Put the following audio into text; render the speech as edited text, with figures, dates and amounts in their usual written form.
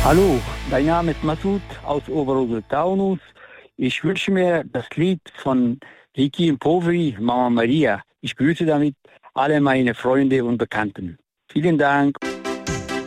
Hallo, mein Name ist Masud aus Oberhausen-Taunus. Ich wünsche mir das Lied von Ricky und Poveri, Mama Maria. Ich grüße damit alle meine Freunde und Bekannten. Vielen Dank.